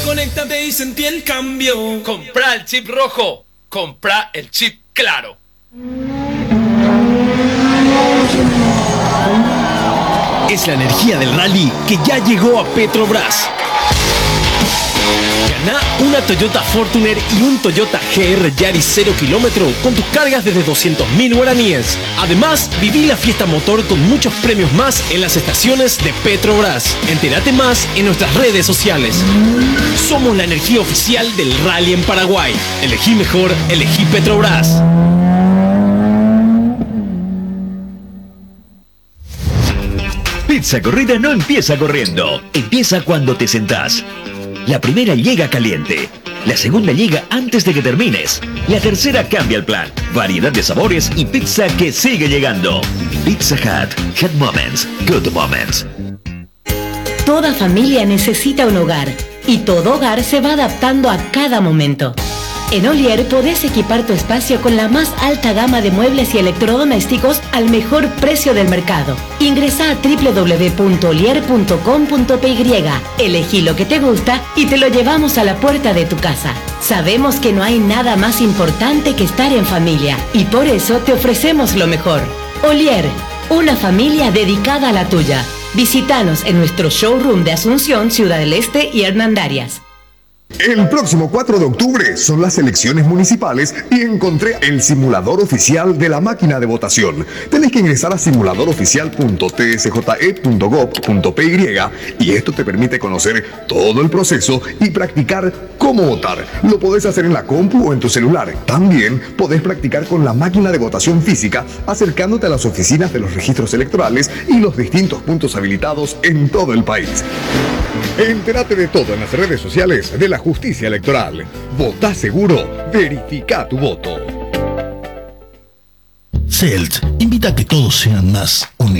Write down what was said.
Conéctate y sentí el cambio. Comprá el chip rojo. Comprá el chip claro. Es la energía del rally que ya llegó a Petrobras. Gana una Toyota Fortuner y un Toyota GR Yaris 0 kilómetro con tus cargas desde 200.000 guaraníes. Además, viví la fiesta motor con muchos premios más en las estaciones de Petrobras. Entérate más en nuestras redes sociales. Somos la energía oficial del rally en Paraguay. Elegí mejor, elegí Petrobras. Pizza Corrida no empieza corriendo, empieza cuando te sentás. La primera llega caliente, la segunda llega antes de que termines, la tercera cambia el plan, variedad de sabores y pizza que sigue llegando. Pizza Hut, Hut Moments, Good Moments. Toda familia necesita un hogar y todo hogar se va adaptando a cada momento. En Olier podés equipar tu espacio con la más alta gama de muebles y electrodomésticos al mejor precio del mercado. Ingresá a www.olier.com.py, elegí lo que te gusta y te lo llevamos a la puerta de tu casa. Sabemos que no hay nada más importante que estar en familia y por eso te ofrecemos lo mejor. Olier, una familia dedicada a la tuya. Visítanos en nuestro showroom de Asunción, Ciudad del Este y Hernandarias. El próximo 4 de octubre son las elecciones municipales y encontré el simulador oficial de la máquina de votación. Tenés que ingresar a simuladoroficial.tsje.gov.py y esto te permite conocer todo el proceso y practicar cómo votar. Lo podés hacer en la compu o en tu celular. También podés practicar con la máquina de votación física acercándote a las oficinas de los registros electorales y los distintos puntos habilitados en todo el país. Entérate de todo en las redes sociales de la Justicia Electoral. Votá seguro, verifica tu voto. CELT invita a que todos sean más unidos.